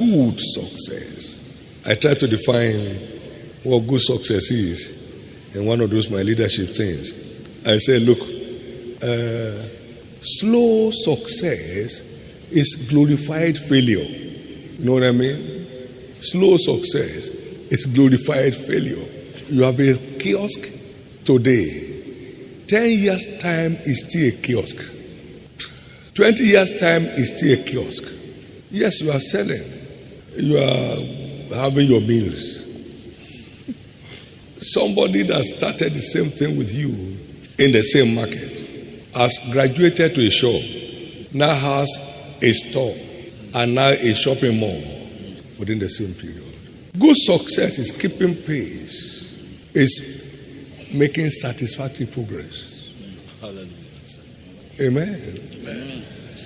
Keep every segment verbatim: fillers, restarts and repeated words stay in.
good success. I try to define what good success is in one of those my leadership things. I say, look, uh, slow success is glorified failure. You know what I mean? Slow success is glorified failure. You have a kiosk today. Ten years' time is still a kiosk. Twenty years' time is still a kiosk. Yes, you are selling. You are having your meals. Somebody that started the same thing with you in the same market has graduated to a shop, now has a store, and now a shopping mall within the same period. Good success is keeping pace, is making satisfactory progress. Hallelujah. Amen. Amen.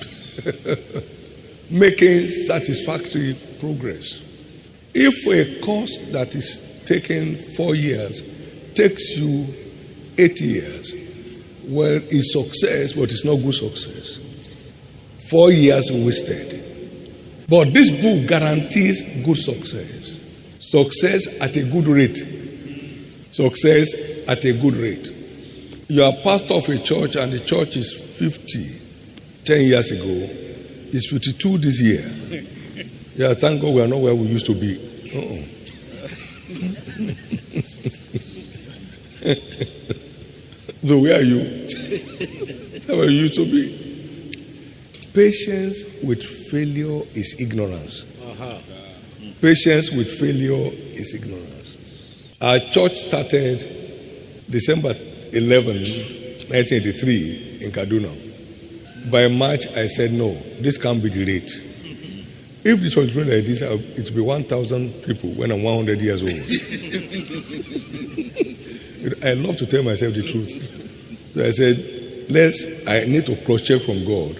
Making satisfactory progress. If a course that is taking four years takes you eight years, well, it's success, but it's not good success. Four years wasted. But this book guarantees good success. Success at a good rate. Success at a good rate. You are pastor of a church and the church is fifty. Ten years ago. It's fifty-two this year. Yeah, thank God we are not where we used to be. Uh-uh. So where are you? Where you used to be? Patience with failure is ignorance. Uh-huh. Patience with failure is ignorance. Our church started December eleventh, nineteen eighty-three in Kaduna. By March, I said, no, this can't be the rate. If the church going like this, it will be one thousand people when I'm one hundred years old. I love to tell myself the truth. So I said, let's, I need to cross-check from God.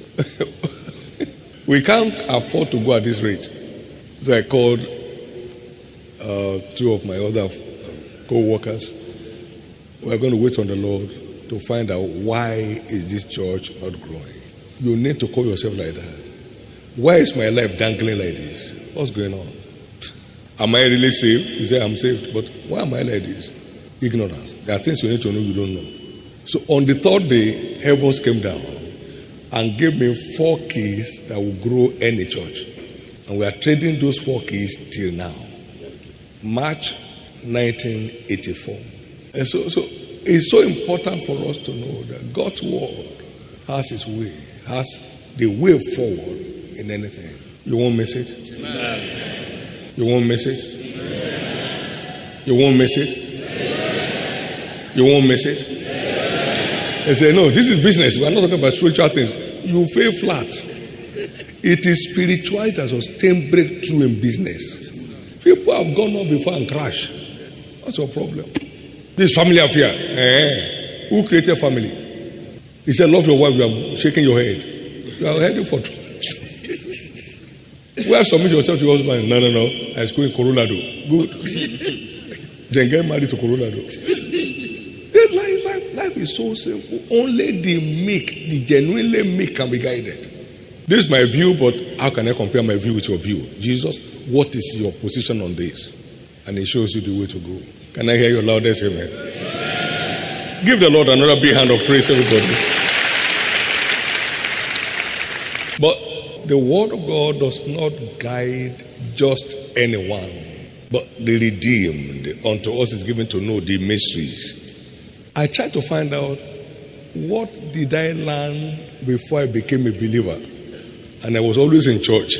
We can't afford to go at this rate. So I called uh, two of my other co-workers. We're going to wait on the Lord to find out why is this church not growing. You need to call yourself like that. Why is my life dangling like this? What's going on? Am I really saved? You say I'm saved, but why am I like this? Ignorance. There are things you need to know you don't know. So on the third day, heavens came down and gave me four keys that will grow any church. And we are trading those four keys till now. March nineteen eighty-four. And so, so it's so important for us to know that God's word has its way, has the way forward in anything. You won't miss it. Amen. You won't miss it. Amen. You won't miss it. Amen. You won't miss it. Amen. They say, no, this is business. We are not talking about spiritual things. You fail flat. It is spirituality that sustain breakthrough in business. People have gone up before and crash. What's your problem? This family affair. Eh. Who created family? He said, love your wife. You are shaking your head. You are heading for trouble. Where submit yourself to your husband? No, no, no. I school in Colorado. Good. Then get married to Colorado. Life, life, life is so simple. Only the meek, the genuinely meek can be guided. This is my view, but how can I compare my view with your view? Jesus, what is your position on this? And he shows you the way to go. Can I hear your loudest amen? Amen. Give the Lord another big hand of praise, everybody. But the word of God does not guide just anyone, but the redeemed. Unto us is given to know the mysteries. I tried to find out what did I learn before I became a believer. And I was always in church.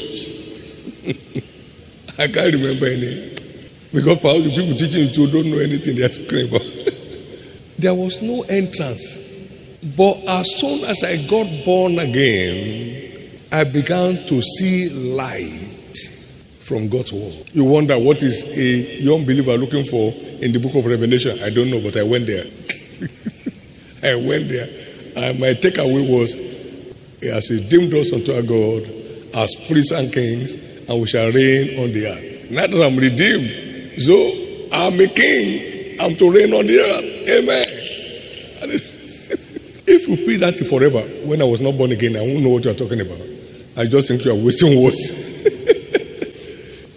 I can't remember any. Because probably the people teaching you don't know anything they are talking about. There was no entrance. But as soon as I got born again, I began to see light from God's word. You wonder what is a young believer looking for in the book of Revelation? I don't know, but I went there. I went there. And my takeaway was, as he deemed us unto our God, as priests and kings, and we shall reign on the earth. Not that I'm redeemed. So I'm a king. I'm to reign on the earth. Amen. If you repeat that forever, when I was not born again, I won't know what you're talking about. I just think you are wasting words.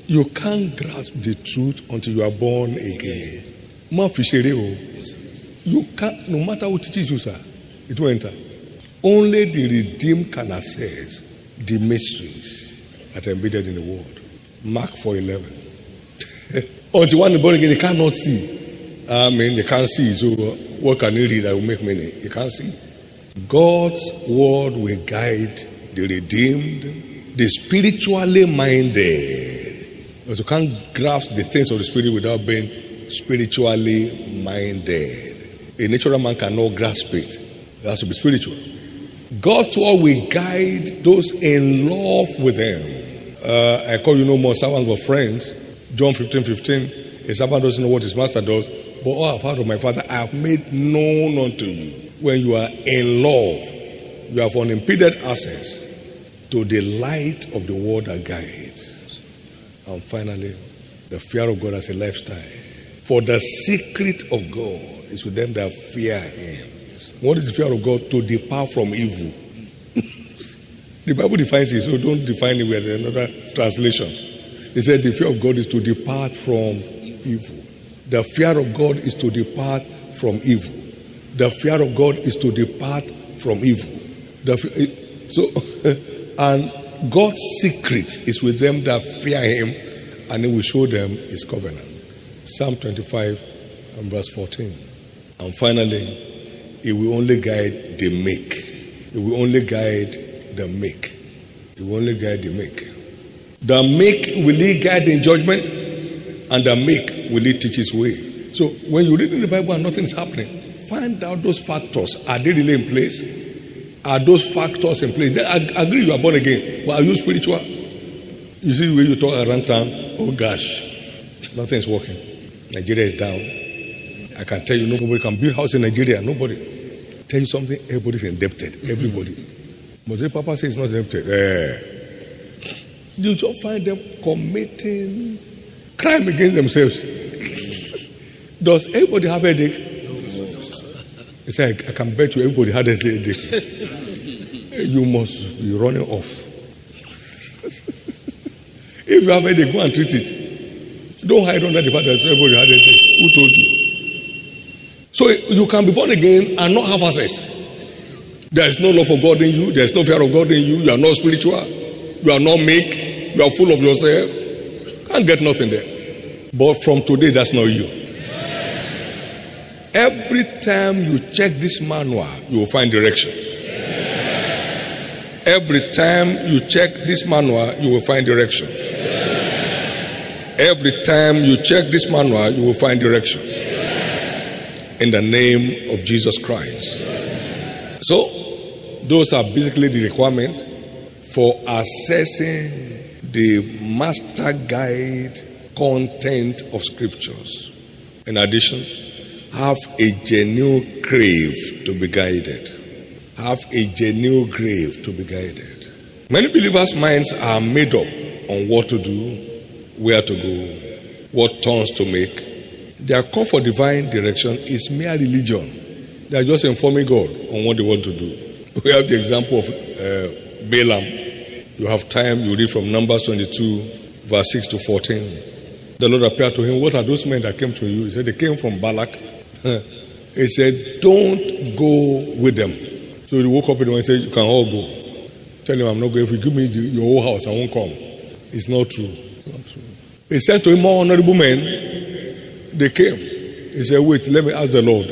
You can't grasp the truth until you are born again. Ma fi ṣeré o. You can't, no matter who teaches you, sir, it will enter. Only the redeemed can access the mysteries that are embedded in the word. Mark four eleven. Until one is born again, they cannot see. I mean, they can't see. So what can he read that will make money? He can't see. God's word will guide the redeemed, the spiritually minded. Because you can't grasp the things of the spirit without being spiritually minded. A natural man cannot grasp it. It has to be spiritual. God's word will guide those in love with him. Uh, I call you no more servants but friends. John fifteen fifteen. A servant doesn't know what his master does, but all I've heard of my Father, I have made known unto you. When you are in love, you have unimpeded access to the light of the word that guides. And finally, the fear of God as a lifestyle. For the secret of God is with them that fear him. What is the fear of God? To depart from evil. The Bible defines it, so don't define it with another translation. It said the fear of God is to depart from evil. The fear of God is to depart from evil. The fear of God is to depart from evil. The, so, and God's secret is with them that fear him, and he will show them his covenant. Psalm twenty-five and verse fourteen. And finally, he will only guide the meek. He will only guide the meek. He will only guide the meek. The meek will he guide in judgment, and the meek will he teach his way. So when you read in the Bible and nothing is happening, find out those factors. Are they really in place? Are those factors in place? I agree you are born again, but are you spiritual? You see the way you talk around town? Oh gosh, nothing is working. Nigeria is down. I can tell you nobody can build house in Nigeria. Nobody. Tell you something, everybody's indebted. Everybody. But the Papa says it's not indebted. Eh. You just find them committing crime against themselves. Does everybody have a headache? He said, I can bet you everybody had a headache. You must be running off. If you have a headache, go and treat it. Don't hide under the fact that everybody had a headache. Who told you? So you can be born again and not have access. There is no love for God in you. There is no fear of God in you. You are not spiritual. You are not meek. You are full of yourself. Can't get nothing there. But from today, that's not you. Every time you check this manual, you will find direction. Every time you check this manual, you will find direction. Every time you check this manual, you will find direction. In the name of Jesus Christ. So, those are basically the requirements for assessing the master guide content of scriptures. In addition, have a genuine crave to be guided. Have a genuine crave to be guided. Many believers' minds are made up on what to do, where to go, what turns to make. Their call for divine direction is mere religion. They are just informing God on what they want to do. We have the example of uh, Balaam. You have time, you read from Numbers twenty-two, verse six to fourteen. The Lord appeared to him. What are those men that came to you? He said, they came from Balak. He said, don't go with them. So he woke up in the morning and said, you can all go. Tell him, I'm not going. If you give me the, your whole house, I won't come. It's not true. It's not true. He said to him, more honorable men, they came. He said, wait, let me ask the Lord.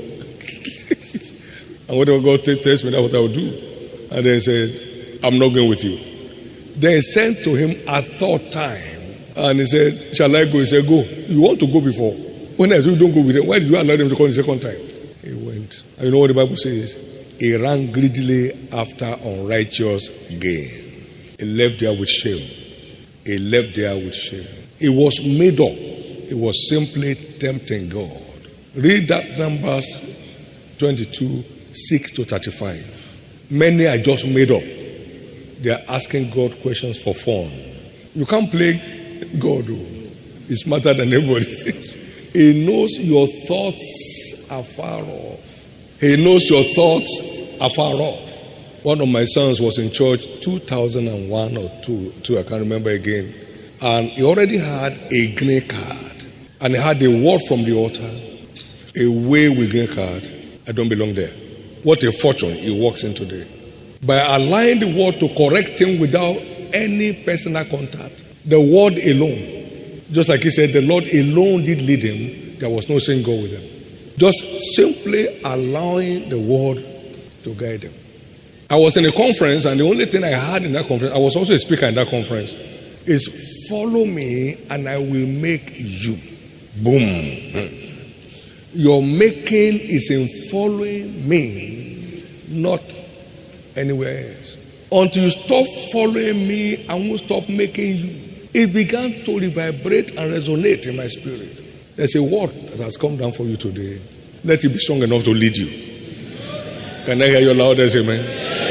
And whatever God tells me, that's what I will do. And then he said, I'm not going with you. Then he sent to him a third time. And he said, shall I go? He said, go. You want to go before. When I do, don't go with them. Why did you allow them to come the second time? He went. And you know what the Bible says? He ran greedily after unrighteous gain. He left there with shame. He left there with shame. It was made up. It was simply tempting God. Read that Numbers twenty-two, six to thirty-five. Many are just made up. They are asking God questions for fun. You can't play God. He's smarter than everybody. He knows your thoughts are far off. He knows your thoughts are far off. One of my sons was in church two thousand one or two, two, I can't remember again. And he already had a green card. And he had a word from the altar. Away with green card. I don't belong there. What a fortune he walks in today. By allowing the word to correct him without any personal contact. The word alone. Just like he said, the Lord alone did lead him. There was no saying go with him. Just simply allowing the word to guide him. I was in a conference, and the only thing I had in that conference, I was also a speaker in that conference, is follow me and I will make you. Boom. Your making is in following me, not anywhere else. Until you stop following me, I won't stop making you. It began to reverberate and resonate in my spirit. There's a word that has come down for you today. Let it be strong enough to lead you. Can I hear your loudest amen?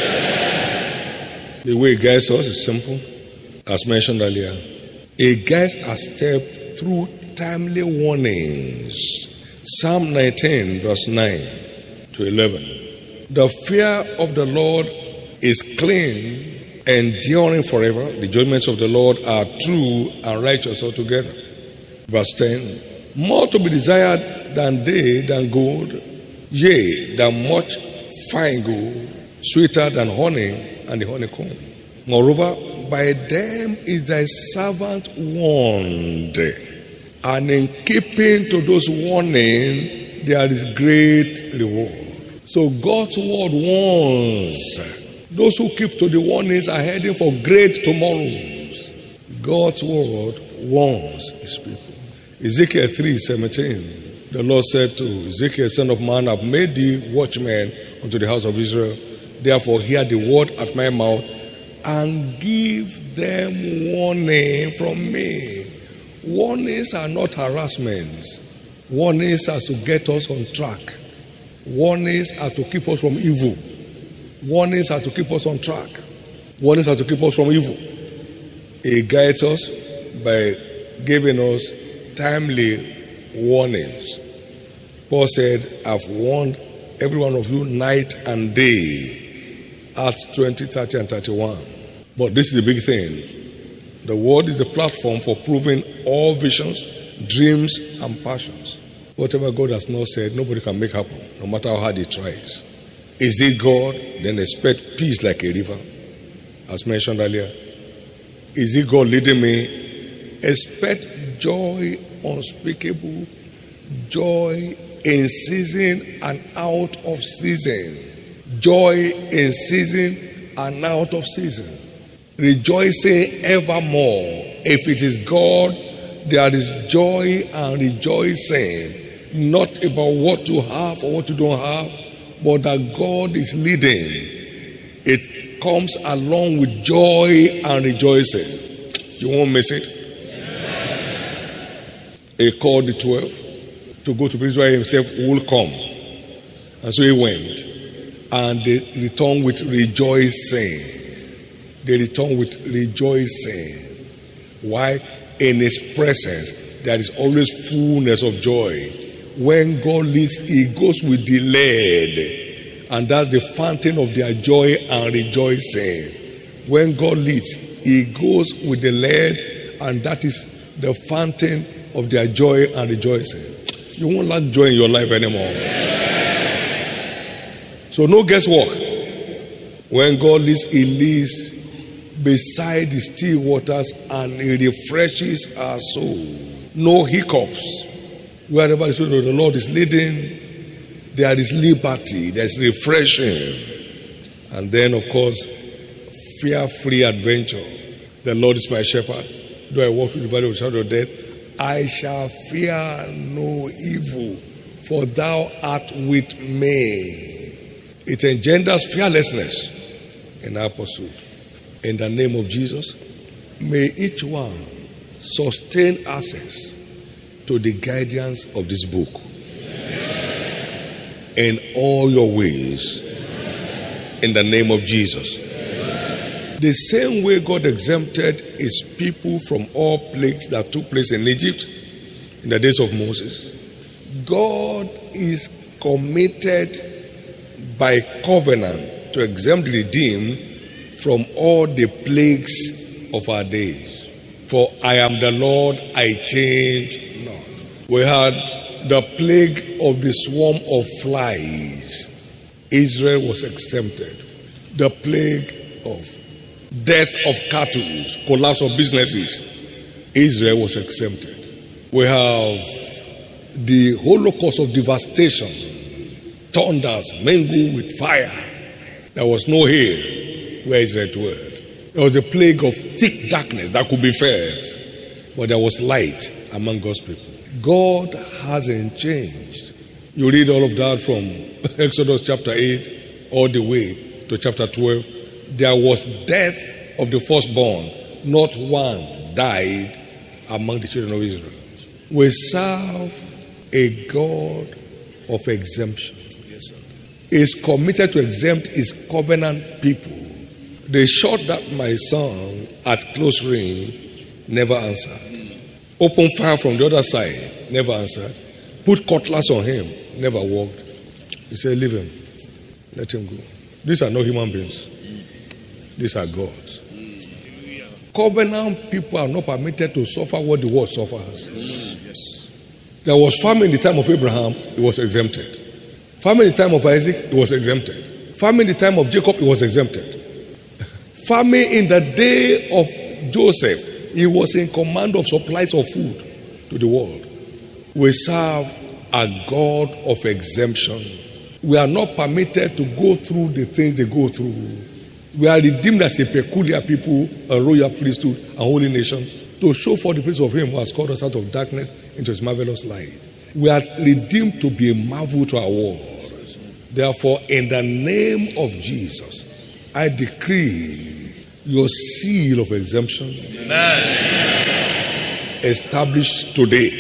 The way it guides us is simple. As mentioned earlier, it guides a step through timely warnings. Psalm nineteen, verse nine to eleven. The fear of the Lord is clean, enduring forever. The judgments of the Lord are true and righteous altogether. Verse ten. More to be desired than they, than gold, yea, than much fine gold, sweeter than honey and the honeycomb. Moreover, by them is thy servant warned, and in keeping to those warnings there is great reward. So God's word warns. Those who keep to the warnings are heading for great tomorrows. God's word warns his people. Ezekiel three seventeen. The Lord said to Ezekiel, son of man, I have made thee watchman unto the house of Israel. Therefore hear the word at my mouth, and give them warning from me. Warnings are not harassments. Warnings are to get us on track. Warnings are to keep us from evil. Warnings are to keep us on track. Warnings are to keep us from evil. It guides us by giving us timely warnings. Paul said, I've warned every one of you night and day. Acts twenty, thirty, and thirty-one. But this is the big thing. The word is the platform for proving all visions, dreams, and passions. Whatever God has not said, nobody can make happen, no matter how hard he tries. Is it God? Then expect peace like a river, as mentioned earlier. Is it God leading me? Expect joy unspeakable, joy in season and out of season. Joy in season and out of season. Rejoicing evermore. If it is God, there is joy and rejoicing. Not about what you have or what you don't have, but that God is leading. It comes along with joy and rejoicing. You won't miss it. He called the twelve to go to Israel himself will come. And so he went. And they returned with rejoicing. They returned with rejoicing. Why? In his presence, there is always fullness of joy. When God leads, he goes with the led. And that's the fountain of their joy and rejoicing. When God leads, he goes with the led, and that is the fountain of their joy and rejoicing. You won't lack joy in your life anymore. So no guesswork. When God leads, he leads beside the still waters, and he refreshes our soul. No hiccups. Wherever the Lord is leading, there is liberty, there is refreshing. And then, of course, fear-free adventure. The Lord is my shepherd. Though I walk through the valley of the shadow of death, I shall fear no evil, for thou art with me. It engenders fearlessness in our pursuit. In the name of Jesus, may each one sustain access to the guidance of this book. In all your ways, in the name of Jesus. The same way God exempted his people from all plagues that took place in Egypt in the days of Moses, God is committed by covenant to exempt the redeemed from all the plagues of our days. For I am the Lord, I change not. We had the plague of the swarm of flies. Israel was exempted. The plague of death of cattle, collapse of businesses. Israel was exempted. We have the Holocaust of devastation. Thunders mingled with fire. There was no hail where Israel dwelled. There was a plague of thick darkness that could be felt, but there was light among God's people. God hasn't changed. You read all of that from Exodus chapter eight all the way to chapter twelve. There was death of the firstborn. Not one died among the children of Israel. We serve a God of exemption. Yes, sir. He is committed to exempt his covenant people. They shot that my son at close range, never answered. Open fire from the other side, never answered. Put cutlass on him, never walked. He said, leave him. Let him go. These are not human beings. These are gods. Covenant people are not permitted to suffer what the world suffers. Yes. There was famine in the time of Abraham, it was exempted. Famine in the time of Isaac, it was exempted. Famine in the time of Jacob, it was exempted. Famine in the day of Joseph, he was in command of supplies of food to the world. We serve a God of exemption. We are not permitted to go through the things they go through. We are redeemed as a peculiar people, a royal priesthood, a holy nation, to show forth the praise of him who has called us out of darkness into his marvelous light. We are redeemed to be a marvel to our world. Therefore, in the name of Jesus, I decree your seal of exemption, amen, established today.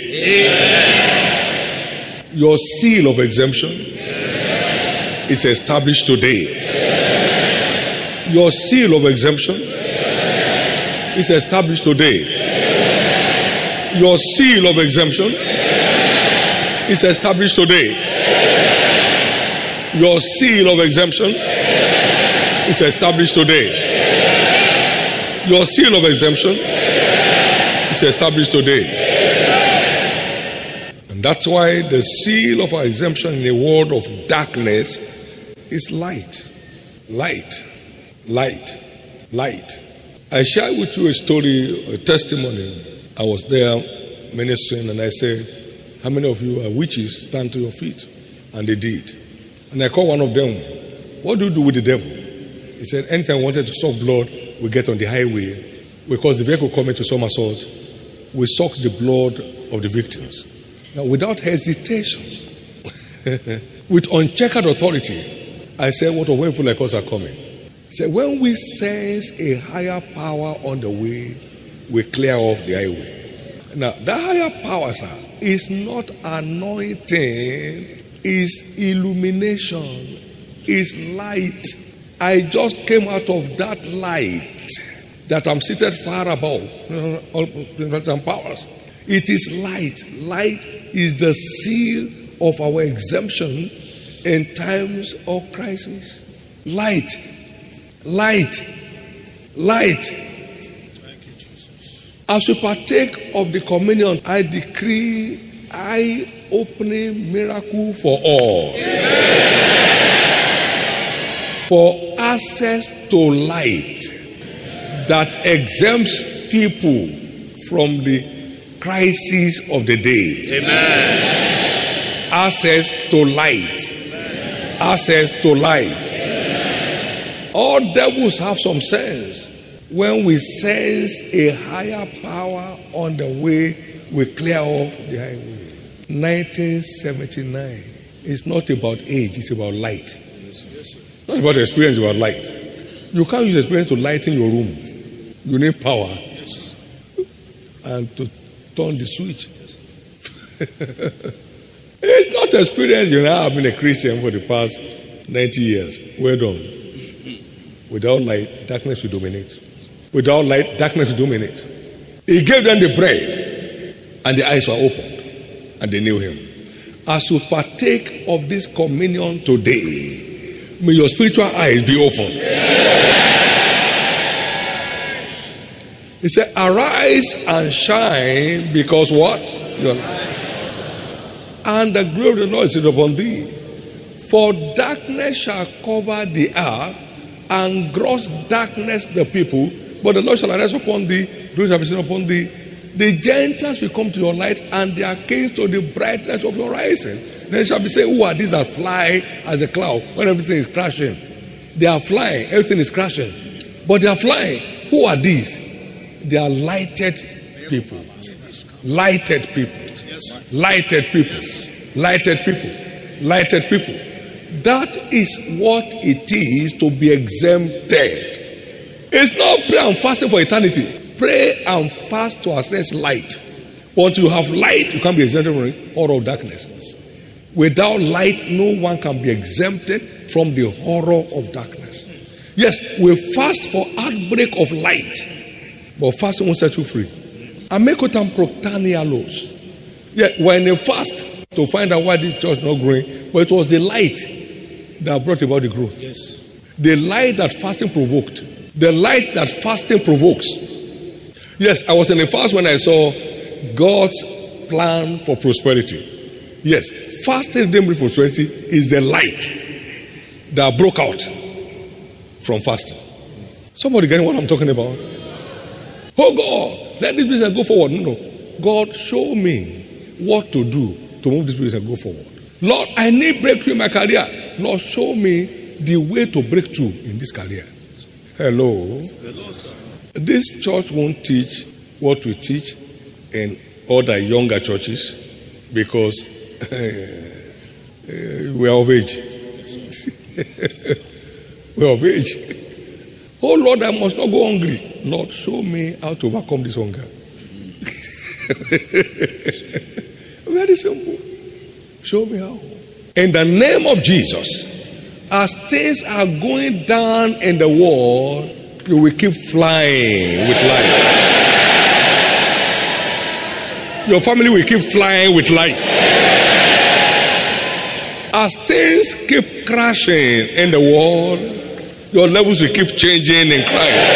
Amen. Your seal of exemption, amen, is established today. Amen. Your seal of exemption, amen, is established today. Amen. Your seal of exemption, amen, is established today. Amen. Your seal of exemption, amen, is established today. Your seal of exemption is established today. And that's why the seal of our exemption in a world of darkness is light. Light. Light. Light. I shared with you a story, a testimony. I was there ministering and I said, how many of you are witches? Stand to your feet. And they did. And I called one of them, what do you do with the devil? He said, anytime I wanted to suck blood, we get on the highway, because the vehicle coming to some assault, we suck the blood of the victims. Now, without hesitation, with uncheckered authority, I said, what a way people like us are coming. He said, when we sense a higher power on the way, we clear off the highway. Now, the higher power, sir, is not anointing, is illumination, is light. I just came out of that light that I'm seated far above all principalities and powers. It is light. Light is the seal of our exemption in times of crisis. Light. Light. Light. Thank you, Jesus. As we partake of the communion, I decree eye-opening miracle for all. Amen. For access to light that exempts people from the crises of the day. Amen. Access to light. Amen. Access to light. Amen. All devils have some sense. When we sense a higher power on the way, we clear off the highway. nineteen seventy-nine. It's not about age, it's about light. Not about experience, about light. You can't use experience to lighten your room. You need power. Yes. And to turn the switch. Yes. It's not experience. You know, I've been a Christian for the past ninety years. Well done. Without light, darkness will dominate. Without light, darkness will dominate. He gave them the bread, and the eyes were opened, and they knew him. As you partake of this communion today, may your spiritual eyes be open. He said, arise and shine, because what? Your light. And the glory of the Lord is upon thee. For darkness shall cover the earth, and gross darkness the people. But the Lord shall arise upon thee, glory shall be seen upon thee. The Gentiles will come to your light, and their kings to the brightness of your rising. Then shall be saying, who are these that fly as a cloud when everything is crashing? They are flying, everything is crashing. But they are flying. Who are these? They are lighted people. Lighted people. Lighted people. Lighted people. Lighted people. That is what it is to be exempted. It's not prayer and fasting for eternity. Pray and fast to access light. Once you have light, you can't be exempted from the horror of darkness. Without light, no one can be exempted from the horror of darkness. Yes, we fast for outbreak of light, but fasting won't set you free. Amekotam proctanialos. Yeah, we're in a fast to find out why this church is not growing, but it was the light that brought about the growth. Yes. The light that fasting provoked. The light that fasting provokes. Yes, I was in a fast when I saw God's plan for prosperity. Yes, fasting didn't bring prosperity, is the light that broke out from fasting. Somebody getting what I'm talking about? Oh God, let this business go forward. No, no. God, show me what to do to move this business and go forward. Lord, I need breakthrough in my career. Lord, show me the way to break through in this career. Hello. Hello, sir. This church won't teach what we teach in other younger churches because we are of age. We are of age. Oh Lord, I must not go hungry. Lord, show me how to overcome this hunger. Very simple. Show me how. In the name of Jesus, as things are going down in the world, you will keep flying with light. Your family will keep flying with light. As things keep crashing in the world, your levels will keep changing in Christ.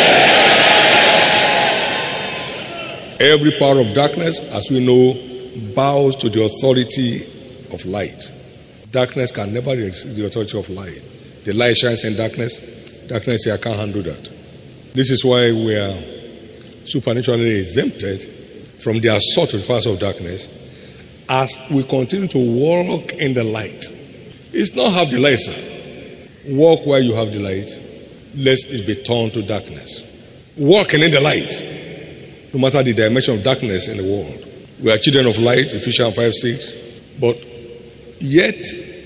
Every power of darkness, as we know, bows to the authority of light. Darkness can never resist the authority of light. The light shines in darkness. Darkness here can't handle that. This is why we are supernaturally exempted from the assault of the powers of darkness as we continue to walk in the light. It's not have the light, sir. Walk where you have the light, lest it be turned to darkness. Walking in the light, no matter the dimension of darkness in the world. We are children of light, Ephesians five six. But yet,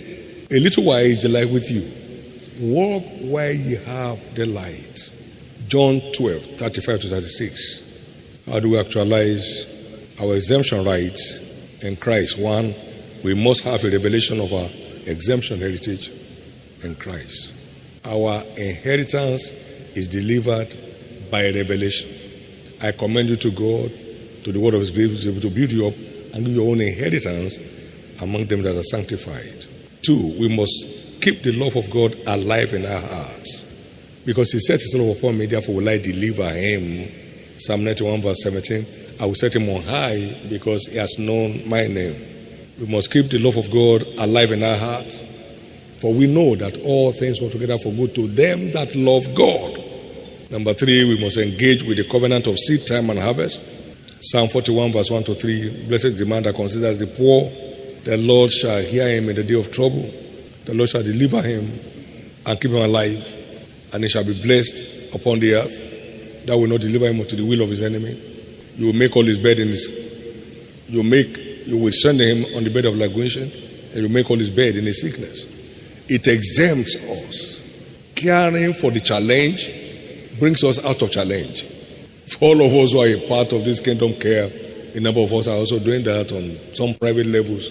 a little while is the light with you. Walk where you have the light. John twelve, thirty-five to thirty-six. How do we actualize our exemption rights in Christ? One, we must have a revelation of our exemption heritage in Christ. Our inheritance is delivered by revelation. I commend you to God, to the word of his grace, able to build you up and give your own inheritance among them that are sanctified. Two, we must keep the love of God alive in our hearts. Because he set his love upon me, therefore will I deliver him. Psalm ninety-one verse seventeen. I will set him on high because he has known my name. We must keep the love of God alive in our hearts. For we know that all things work together for good to them that love God. Number three, we must engage with the covenant of seed time and harvest. Psalm forty-one verse one to three. Blessed is the man that considers the poor. The Lord shall hear him in the day of trouble. The Lord shall deliver him and keep him alive. And he shall be blessed upon the earth. That will not deliver him to the will of his enemy. You will make all his bed in his. You will make. You will send him on the bed of languishing, and you will make all his bed in his sickness. It exempts us. Caring for the challenge brings us out of challenge. For all of us who are a part of this kingdom care, a number of us are also doing that on some private levels.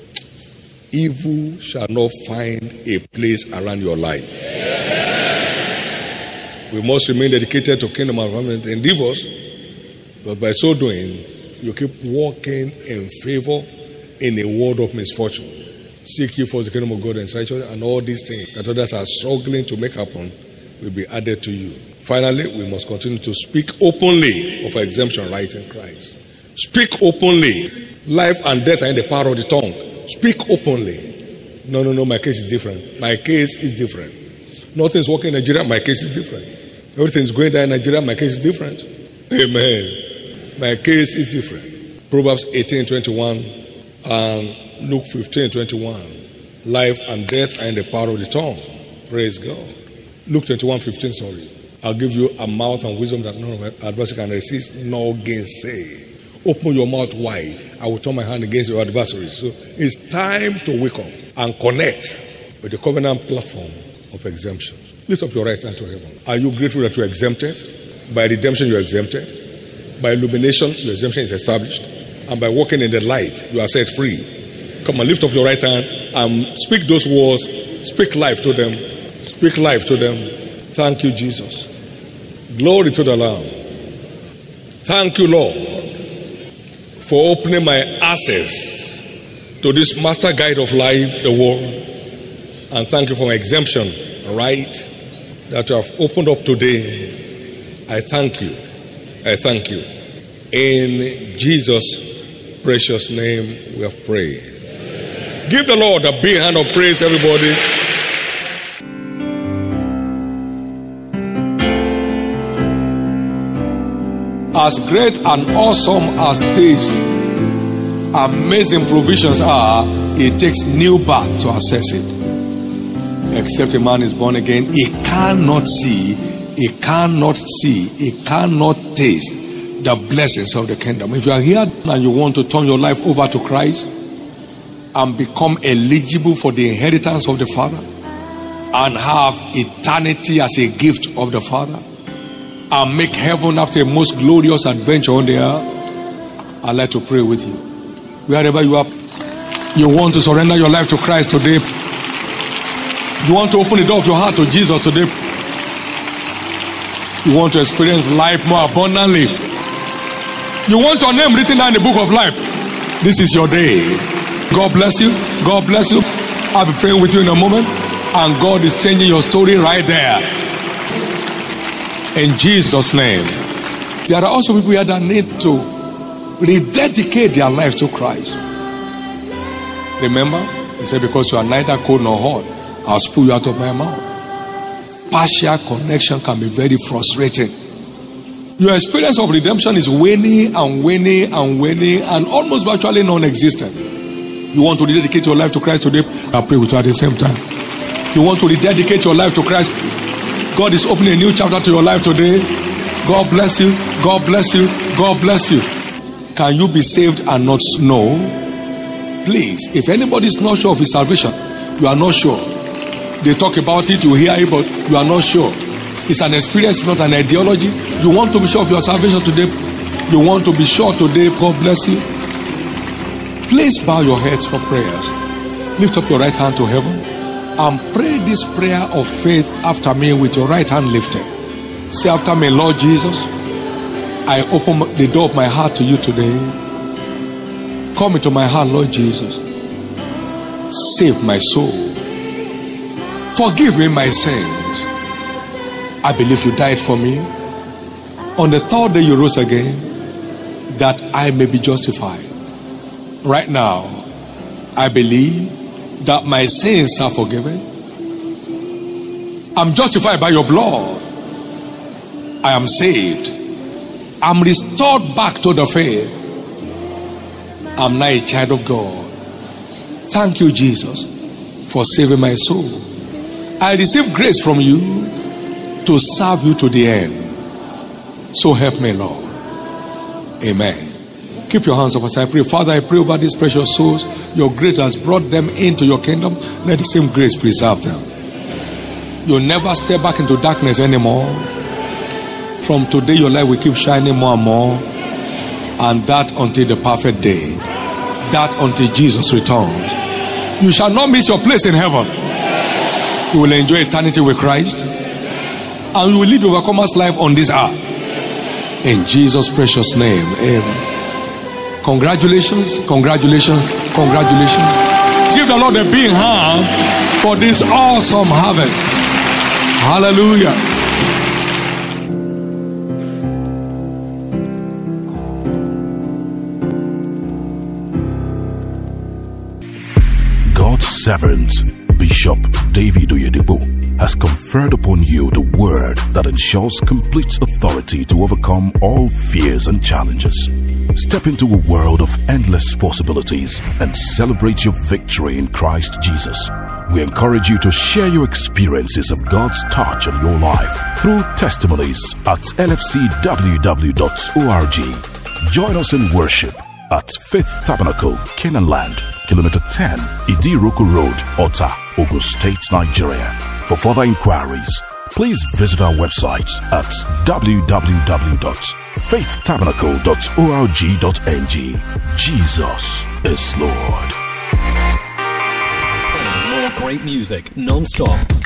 Evil shall not find a place around your life. We must remain dedicated to kingdom advancement endeavors, but by so doing, you keep walking in favor in a world of misfortune. Seek ye first the kingdom of God and righteousness, and all these things that others are struggling to make happen will be added to you. Finally, we must continue to speak openly of our exemption right in Christ. Speak openly. Life and death are in the power of the tongue. Speak openly. No, no, no, my case is different. My case is different. Nothing's working in Nigeria, my case is different. Everything's going down in Nigeria, my case is different. Amen. My case is different. Proverbs eighteen twenty-one and Luke fifteen twenty-one. Life and death are in the power of the tongue. Praise God. Luke twenty-one fifteen, sorry. I'll give you a mouth and wisdom that none of our adversary can resist, nor gainsay. Open your mouth wide. I will turn my hand against your adversaries. So it's time to wake up and connect with the covenant platform of exemption. Lift up your right hand to heaven. Are you grateful that you are exempted? By redemption, you are exempted. By illumination, your exemption is established. And by walking in the light, you are set free. Come on, lift up your right hand and speak those words. Speak life to them. Speak life to them. Thank you, Jesus. Glory to the Lamb. Thank you, Lord, for opening my access to this master guide of life, the world. And thank you for my exemption, right, that you have opened up today. I thank you. I thank you. In Jesus' precious name we have prayed. Give the Lord a big hand of praise, everybody. As great and awesome as these amazing provisions are, it takes new birth to access it. Except a man is born again, he cannot see, he cannot see, he cannot taste the blessings of the kingdom. If you are here and you want to turn your life over to Christ and become eligible for the inheritance of the Father and have eternity as a gift of the Father, and make heaven after a most glorious adventure on the earth, I'd like to pray with you. Wherever you are, you want to surrender your life to Christ today. You want to open the door of your heart to Jesus today. You want to experience life more abundantly. You want your name written down in the book of life. This is your day. God bless you. God bless you. I'll be praying with you in a moment. And God is changing your story right there. In Jesus' name. There are also people here that need to rededicate their lives to Christ. Remember, he said, because you are neither cold nor hot, I'll spew you out of my mouth. Partial connection can be very frustrating. Your experience of redemption is waning and waning and waning and almost virtually non-existent. You want to rededicate your life to Christ today? I'll pray with you at the same time. You want to rededicate your life to Christ? God is opening a new chapter to your life today. God bless you. God bless you. God bless you. Can you be saved and not know? Please, if anybody is not sure of his salvation, you are not sure. They talk about it, you hear it, but you are not sure. It's an experience, not an ideology. You want to be sure of your salvation today. You want to be sure today. God bless you. Please bow your heads for prayers. Lift up your right hand to heaven and pray this prayer of faith after me with your right hand lifted. Say after me, Lord Jesus, I open the door of my heart to you today. Come into my heart, Lord Jesus. Save my soul. Forgive me my sins. I believe you died for me. On the third day you rose again, that I may be justified. Right now, I believe that my sins are forgiven. I'm justified by your blood. I am saved. I'm restored back to the faith. I'm now a child of God. Thank you, Jesus, for saving my soul. I receive grace from you to serve you to the end. So help me, Lord. Amen. Keep your hands up as I pray. Father, I pray over these precious souls. Your grace has brought them into your kingdom. Let the same grace preserve them. You'll never step back into darkness anymore. From today, your light will keep shining more and more. And that until the perfect day. That until Jesus returns. You shall not miss your place in heaven. You will enjoy eternity with Christ. And you will live overcomer's life on this earth. In Jesus' precious name. Amen. Congratulations, congratulations, congratulations. Give the Lord a big hand for this awesome harvest. Hallelujah. God's servant, Bishop David Oyedepo, has conferred upon you the word that ensures complete authority to overcome all fears and challenges. Step into a world of endless possibilities and celebrate your victory in Christ Jesus. We encourage you to share your experiences of God's touch on your life through testimonies at L F C W W dot org. Join us in worship at Faith Tabernacle, Canaan Land, Kilometer ten, Idiroko Road, Ota, Ogun State, Nigeria. For further inquiries, please visit our website at w w w dot faith tabernacle dot org dot n g. Jesus is Lord. More great music non-stop